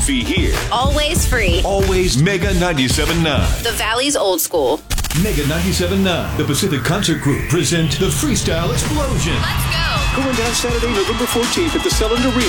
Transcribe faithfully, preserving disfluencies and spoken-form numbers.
Fee here. Always free. Always Mega ninety-seven point nine. The Valley's old school. Mega ninety-seven point nine. The Pacific Concert Group present the Freestyle Explosion. Let's go. Going down Saturday, November fourteenth at the Selland Arena.